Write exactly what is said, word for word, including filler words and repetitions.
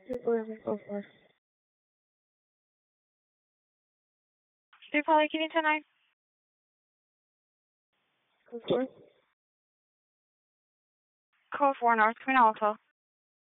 Whatever, go for it. Three Polly, can you tonight? Go for it. Code four North Queen Alto.